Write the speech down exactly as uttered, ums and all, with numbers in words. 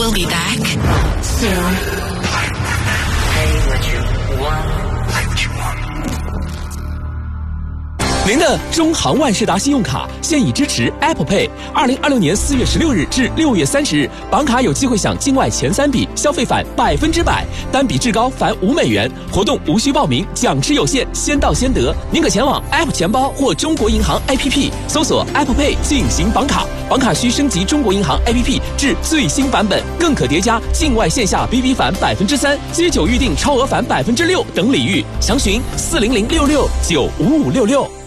We'll be back soon. Pay what you want. Pay what you want. 您的中航万事达信用卡现已支持 Apple Pay。二零二六年四月十六日至六月三十日，绑卡有机会享境外前三笔消费返百分之百，单笔至高返五美元。活动无需报名，奖池有限，先到先得。您可前往 App 钱包或中国银行 A P P 搜索 Apple Pay 进行绑卡，绑卡需升级中国银行 A P P 至最新版本，更可叠加境外线下 B B 返百分之三、街九预订超额返百分之六等礼遇。详询四零零六六九五五六六。